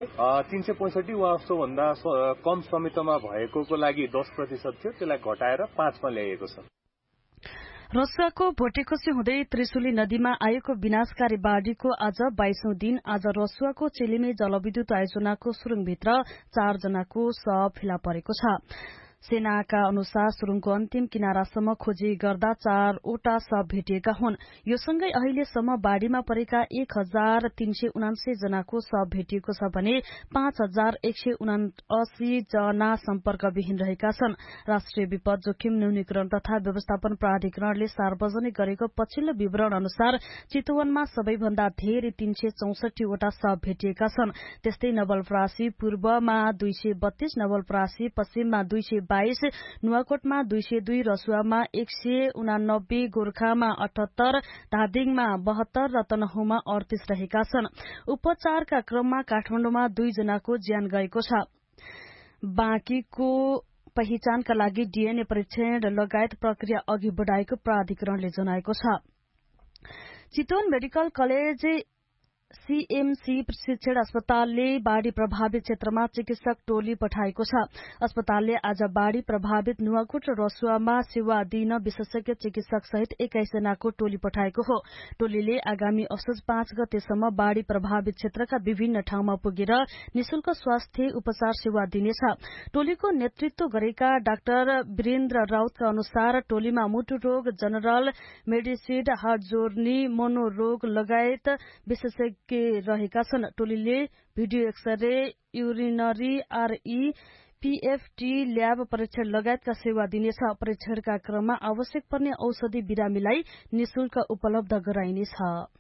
365 वा उसोभन्दा कम स्वामित्वमा भएकोको लागि 10% थियो, त्यसलाई घटाएर 5 मा ल्याइएको छ। रसुवाको भोटेकोसी हुँदै त्रिशुली नदीमा आएको विनाशकारी बाढ़ीको आज 22औं दिन। आज रसुवाको चेलिमे जलविद्युत आयोजनाको सुरुङभित्र 4 जनाको शव फेला परेको छ। सेनाका अनुसार सुरुङको अन्तिम किनारासम्म खोजी गर्दा 4वटा शव भेटिएका हुन्। यो सँगै अहिलेसम्म बाढ़ीमा परेका 1379 जनाको शव भेटिएको छ भने 5179 जना सम्पर्कविहीन रहेका छन्। राष्ट्रिय विपद जोखिम न्यूनीकरण तथा व्यवस्थापन प्राधिकरणले सार्वजनिक गरेको पछिल्लो विवरण अनुसार चितवनमा सबैभन्दा धेरै 364 वटा शव भेटिएका छन्। त्यस्तै नवलपरासी पूर्वमा 232, नवलपरासी पश्चिममा 222, नुवाकोटमा 202, रसुवामा 189, गोर्खामा 78, धादिङमा 72 र तनहुमा 38 रहेका छन्। उपचारका क्रममा काठमाडौँमा 2 जनाको ज्यान गएको छ। बाँकीको पहिचानका लागि डीएनए परीक्षण लगायत प्रक्रिया अघि बढ़ाएको प्राधिकरणले जनाएको छ। चितवन मेडिकल कलेज सीएमसी प्रशिक्षण अस्पतालले बाढ़ी प्रभावित क्षेत्रमा चिकित्सक टोली पठाएको छ। अस्पतालले आज बाढ़ी प्रभावित नुवाकोट र रसुवामा सेवा दिन विशेषज्ञ चिकित्सक सहित 21 जनाको टोली पठाएको हो। टोलीले आगामी असोज 5 गतेसम्म बाढ़ी प्रभावित क्षेत्रका विभिन्न ठाउँमा पुगेर निशुल्क स्वास्थ्य उपचार सेवा दिनेछ। टोलीको नेतृत्व गरेका डाक्टर वीरेन्द्र राउतका अनुसार टोलीमा मुटु रोग, जनरल मेडिसिन, हार्ट जोर्नी, मनोरोग लगायत विशेषज्ञ रहेका छन्। टोलीले भिडियो एक्सरे, युरिनरी, आरई, पीएफटी, ल्याब परीक्षण लगायतका सेवा दिनेछ। परीक्षणका क्रममा आवश्यक पर्ने औषधि बिरामीलाई निशुल्क उपलब्ध गराइनेछ।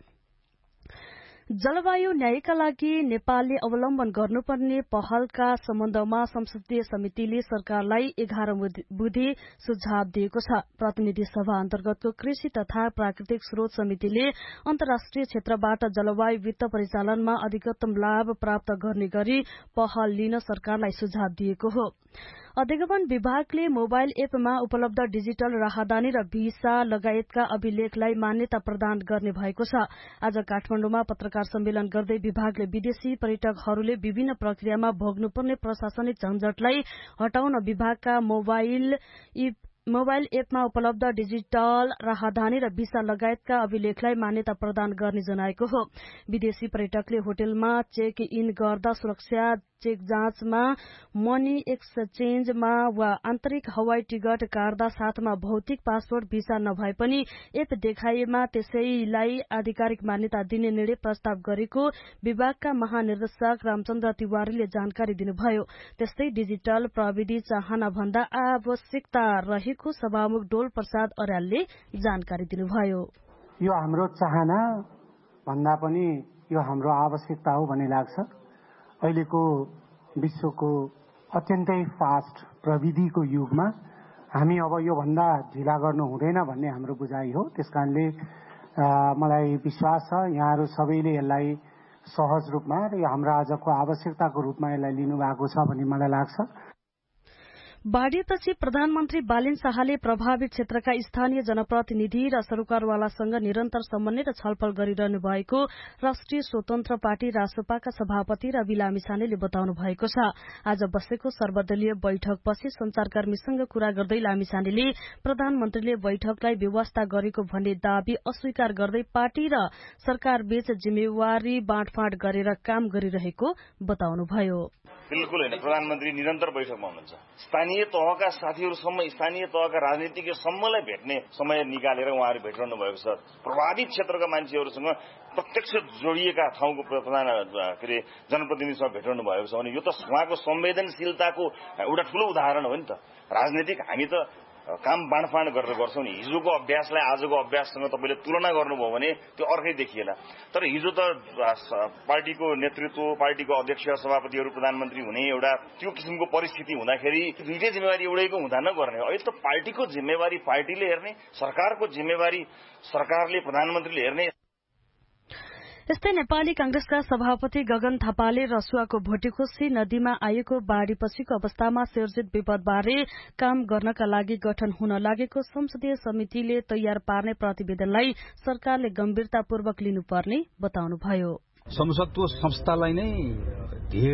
जलवायु न्यायका लागि नेपालले अवलम्बन गर्नुपर्ने पहलका सम्बन्धमा संसदीय समितिले सरकारलाई 11 बुँदे सुझाव दिएको छ। प्रतिनिधि सभा अन्तर्गतको कृषि तथा प्राकृतिक स्रोत समितिले अन्तर्राष्ट्रिय क्षेत्रबाट जलवायु वित्त परिचालनमा अधिकतम लाभ प्राप्त गर्ने गरी पहल लिन सरकारलाई सुझाव दिएको हो। अधिगमन विभागले मोबाइल एपमा उपलब्ध डिजिटल राहदानी र भिसा लगायतका अभिलेखलाई मान्यता प्रदान गर्ने भएको छ। आज काठमाडौँमा पत्रकार सम्मेलन गर्दै विभागले विदेशी पर्यटकहरूले विभिन्न प्रक्रियामा भोग्नुपर्ने प्रशासनिक झन्झटलाई हटाउन विभागका मोबाइल एपमा उपलब्ध डिजिटल राहदानी र भिसा लगायतका अभिलेखलाई मान्यता प्रदान गर्ने जनाएको हो। विदेशी पर्यटकले होटलमा चेक इन गर्दा सुरक्षा चेक जाँचमा, मनी एक्सचेन्जमा वा आन्तरिक हवाई टिकट काट्दा साथमा भौतिक पासपोर्ट भिसा नभए पनि एप देखाइएमा त्यसैलाई आधिकारिक मान्यता दिने निर्णय प्रस्ताव गरेको विभागका महानिर्देशक रामचन्द्र तिवारीले जानकारी दिनुभयो। त्यस्तै डिजिटल प्रविधि चाहना भन्दा आवश्यकता रहेको सभामुख डोल प्रसाद अर्यालले जानकारी दिनुभयो। यो हाम्रो चाहना भन्दा पनि यो हाम्रो आवश्यकता हो भन्ने लाग्छ। अहिलेको विश्वको अत्यन्तै फास्ट प्रविधिको युगमा हामी अब यो भन्दा ढिला गर्नु हुँदैन भन्ने हाम्रो बुझाइ हो। त्यसकारणले मलाई विश्वास छ यहाँहरू सबैले यसलाई सहज रूपमा र हाम्रो आजको आवश्यकताको रूपमा यसलाई लिनुभएको छ भन्ने मलाई लाग्छ। बाढ़ीपछि प्रधानमन्त्री बालिन शाहले प्रभावित क्षेत्रका स्थानीय जनप्रतिनिधि र सरकारवालासँग निरन्तर समन्वय र छलफल गरिरहनु भएको राष्ट्रिय स्वतन्त्र पार्टी रासपाका सभापति रवि लामिछानेले बताउनु भएको छ। आज बसेको सर्वदलीय बैठकपछि संचारकर्मीसँग कुरा गर्दै लामिछानेले प्रधानमन्त्रीले बैठकलाई व्यवस्था गरेको भन्ने दावी अस्वीकार गर्दै पार्टी र सरकारबीच जिम्मेवारी बाँडफाँड गरेर काम गरिरहेको बताउनुभयो। बिल्कुल होइन, प्रधानमन्त्री निरन्तर बैठकमा हुनुहुन्छ। स्थानीय तहका साथीहरूसम्म, स्थानीय तहका राजनीतिज्ञसम्मलाई भेट्ने समय निकालेर उहाँहरू भेटिरहनु भएको छ। प्रभावित क्षेत्रका मान्छेहरूसँग प्रत्यक्ष जोडिएका ठाउँको जनप्रतिनिधिसँग भेटिरहनु भएको छ भने यो त उहाँको संवेदनशीलताको एउटा ठूलो उदाहरण हो नि त। राजनीतिक हामी त काम बाँडफाँड गरेर गर्छौं नि। हिजोको अभ्यासलाई आजको अभ्याससँग तपाईँले तुलना गर्नुभयो भने त्यो अर्कै देखिएला। तर हिजो त पार्टीको नेतृत्व, पार्टीको अध्यक्ष, सभापतिहरू, प्रधानमन्त्री हुने एउटा त्यो किसिमको परिस्थिति हुँदाखेरि दुईटै जिम्मेवारी एउटैको हुँदा नगर्ने। अहिले त पार्टीको जिम्मेवारी पार्टीले हेर्ने, सरकारको जिम्मेवारी सरकारले, प्रधानमन्त्रीले हेर्ने। यस्तै नेपाली कांग्रेसका सभापति गगन थापाले रसुवाको भोटेकोसी नदीमा आएको बाढ़ीपछिको अवस्थामा सिर्जित विपदबारे काम गर्नका लागि गठन हुन लागेको संसदीय समितिले तयार पार्ने प्रतिवेदनलाई सरकारले गम्भीरतापूर्वक लिनुपर्ने बताउनुभयो। संसदको संस्थालाई नै